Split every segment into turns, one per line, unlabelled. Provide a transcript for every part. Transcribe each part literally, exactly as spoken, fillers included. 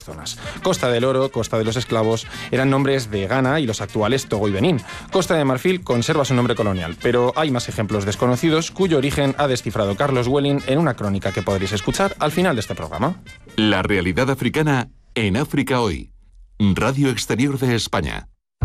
zonas. Costa del Oro, Costa de los Esclavos, eran nombres de Ghana y los actuales Togo y Benín. Costa de Marfil conserva su nombre colonial, pero hay más ejemplos desconocidos cuyo origen ha descifrado Carlos Welling en una crónica que podréis escuchar al final de este programa.
La realidad africana en África Hoy. Radio Exterior de España.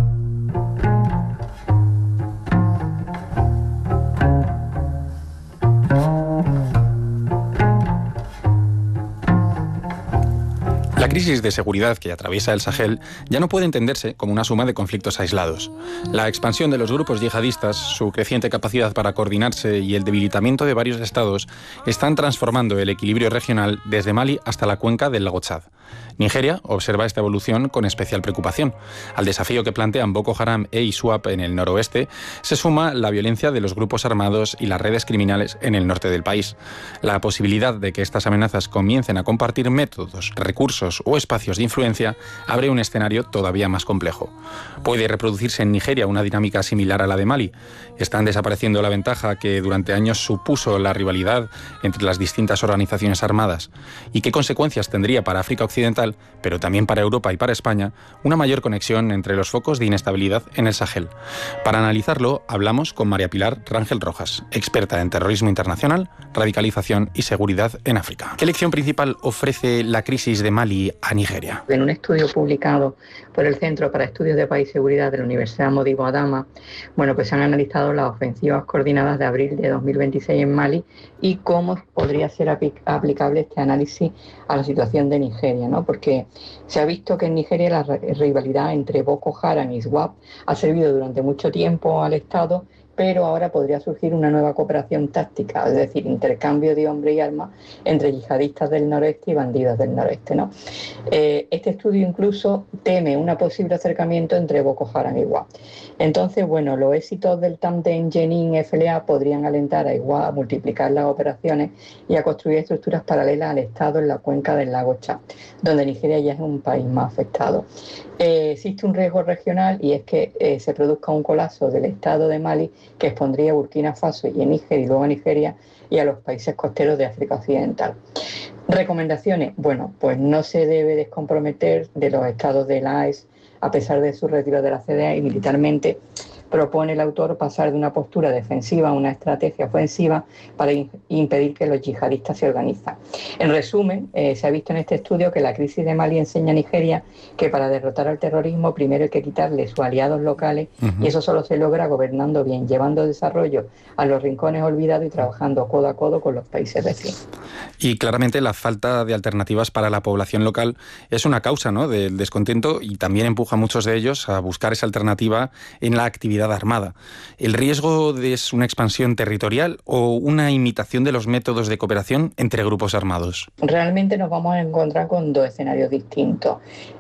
La crisis de seguridad que atraviesa el Sahel ya no puede entenderse como una suma de conflictos aislados. La expansión de los grupos yihadistas, su creciente capacidad para coordinarse y el debilitamiento de varios estados están transformando el equilibrio regional desde Mali hasta la cuenca del lago Chad. Nigeria observa esta evolución con especial preocupación. Al desafío que plantean Boko Haram e ISWAP en el noroeste se suma la violencia de los grupos armados y las redes criminales en el norte del país. La posibilidad de que estas amenazas comiencen a compartir métodos, recursos o espacios de influencia abre un escenario todavía más complejo. ¿Puede reproducirse en Nigeria una dinámica similar a la de Mali? ¿Están desapareciendo la ventaja que durante años supuso la rivalidad entre las distintas organizaciones armadas? ¿Y qué consecuencias tendría para África Occidental, pero también para Europa y para España, una mayor conexión entre los focos de inestabilidad en el Sahel? Para analizarlo, hablamos con María Pilar Rangel Rojas, experta en terrorismo internacional, radicalización y seguridad en África. ¿Qué lección principal ofrece la crisis de Mali a Nigeria?
En un estudio publicado por el Centro para Estudios de Paz y Seguridad de la Universidad Modibo Adama, bueno, pues se han analizado las ofensivas coordinadas de abril de dos mil veintiséis en Mali y cómo podría ser aplicable este análisis a la situación de Nigeria, ¿no? Porque se ha visto que en Nigeria la rivalidad entre Boko Haram y ISWAP ha servido durante mucho tiempo al Estado, pero ahora podría surgir una nueva cooperación táctica, es decir, intercambio de hombres y armas entre yihadistas del noreste y bandidos del noreste, ¿no? Eh, este estudio incluso teme un posible acercamiento entre Boko Haram y ISWAP. Entonces, bueno, los éxitos del tándem Jenin-F L A podrían alentar a ISWAP a multiplicar las operaciones y a construir estructuras paralelas al Estado en la cuenca del lago Chad, donde Nigeria ya es un país más afectado. Eh, existe un riesgo regional y es que eh, se produzca un colapso del Estado de Mali que expondría a Burkina Faso y a Níger y luego a Nigeria y a los países costeros de África Occidental. Recomendaciones, bueno, pues no se debe descomprometer de los estados del A E S a pesar de su retiro de la C D A y militarmente propone el autor pasar de una postura defensiva a una estrategia ofensiva para in- impedir que los yihadistas se organizan. En resumen, eh, se ha visto en este estudio que la crisis de Mali enseña a Nigeria que para derrotar al terrorismo primero hay que quitarle sus aliados locales uh-huh. y eso solo se logra gobernando bien, llevando desarrollo a los rincones olvidados y trabajando codo a codo con los países vecinos.
Y claramente la falta de alternativas para la población local es una causa, ¿no?, del descontento y también empuja a muchos de ellos a buscar esa alternativa en la actividad armada. ¿El riesgo de es una expansión territorial o una imitación de los métodos de cooperación entre grupos armados?
Realmente nos vamos a encontrar con dos escenarios distintos.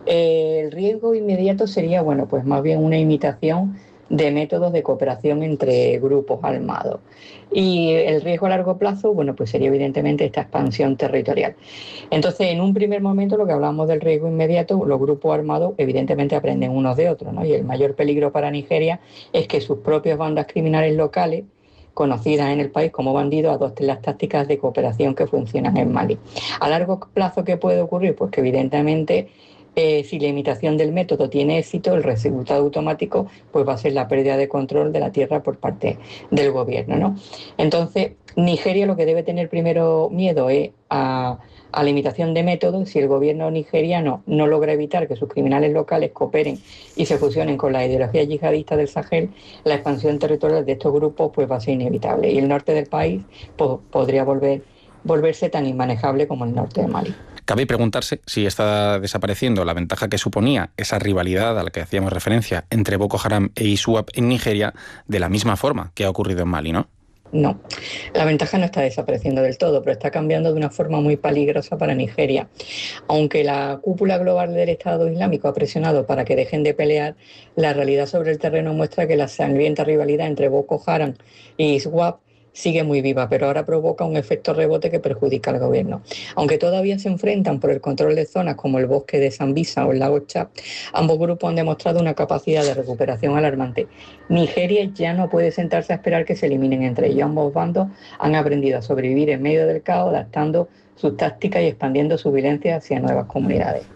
El riesgo inmediato sería, bueno, pues más bien una imitación de métodos de cooperación entre grupos armados. Y el riesgo a largo plazo, bueno, pues sería evidentemente esta expansión territorial. Entonces, en un primer momento, lo que hablamos del riesgo inmediato, los grupos armados evidentemente aprenden unos de otros, ¿no? Y el mayor peligro para Nigeria es que sus propias bandas criminales locales, conocidas en el país como bandidos, adopten las tácticas de cooperación que funcionan en Mali. A largo plazo, ¿qué puede ocurrir? Pues que evidentemente Eh, si la imitación del método tiene éxito, el resultado automático pues va a ser la pérdida de control de la tierra por parte del gobierno, ¿no? Entonces, Nigeria lo que debe tener primero miedo es a, a la imitación de métodos. Si el gobierno nigeriano no logra evitar que sus criminales locales cooperen y se fusionen con la ideología yihadista del Sahel, la expansión territorial de estos grupos pues va a ser inevitable. Y el norte del país pues, podría volver, volverse tan inmanejable como el norte de Mali.
Cabe preguntarse si está desapareciendo la ventaja que suponía esa rivalidad a la que hacíamos referencia entre Boko Haram e ISWAP en Nigeria de la misma forma que ha ocurrido en Mali, ¿no?
No, la ventaja no está desapareciendo del todo, pero está cambiando de una forma muy peligrosa para Nigeria. Aunque la cúpula global del Estado Islámico ha presionado para que dejen de pelear, la realidad sobre el terreno muestra que la sangrienta rivalidad entre Boko Haram y ISWAP sigue muy viva, pero ahora provoca un efecto rebote que perjudica al gobierno. Aunque todavía se enfrentan por el control de zonas como el bosque de Sambisa o el lago Chad, ambos grupos han demostrado una capacidad de recuperación alarmante. Nigeria ya no puede sentarse a esperar que se eliminen entre ellos. Ambos bandos han aprendido a sobrevivir en medio del caos, adaptando sus tácticas y expandiendo su violencia hacia nuevas comunidades.